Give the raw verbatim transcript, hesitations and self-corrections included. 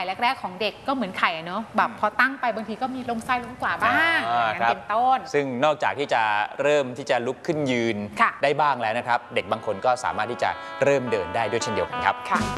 แรกๆของเด็กก็เหมือนไข่เนอะแบบพอตั้งไปบางทีก็มีลงซ้ายลงขวาบ้างอย่างนั้นเป็นต้นซึ่งนอกจากที่จะเริ่มที่จะลุกขึ้นยืนได้บ้างแล้วนะครับเด็กบางคนก็สามารถที่จะเริ่มเดินได้ด้วยเช่นเดียวกันครับ